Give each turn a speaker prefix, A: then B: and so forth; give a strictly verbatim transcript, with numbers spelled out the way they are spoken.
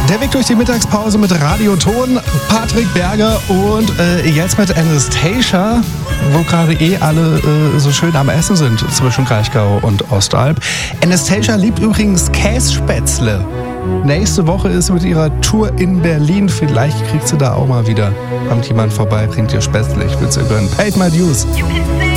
A: Der Weg durch die Mittagspause mit Radioton, Patrick Berger und äh, jetzt mit Anastacia, wo gerade eh alle äh, so schön am Essen sind zwischen Kraichgau und Ostalb. Anastacia liebt übrigens Kässpätzle. Nächste Woche ist sie mit ihrer Tour in Berlin. Vielleicht kriegt sie da auch mal wieder. Kommt jemand vorbei, bringt ihr Spätzle. Ich würde sie gönnen. Paid my dues.
B: You can say